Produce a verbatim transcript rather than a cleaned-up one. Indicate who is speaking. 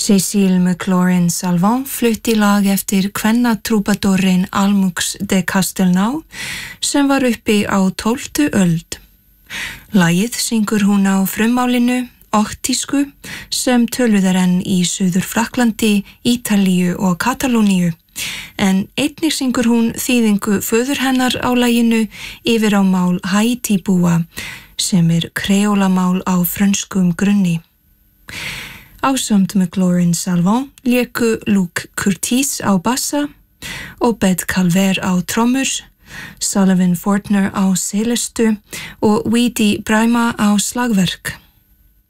Speaker 1: Cécile McLaurin Salvant flutti lag eftir kvennatrúbadorinn Almux de Castelnau sem var uppi á tólftu öld. Lagið syngur hún á frummálinu oktísku sem töluðar enn í Suður Frakklandi, Ítalíu og Katalóníu, en einnig syngur hún þýðingu föður hennar á laginu yfir á mál Haítí-búa sem er kreólamál á frönskum grunni. Ásamt McLaurin Salvant léku Luke Curtis á bassa, Obed Calvert á trommur, Sullivan Fortner á selestu og Weedy Braima á slagverk.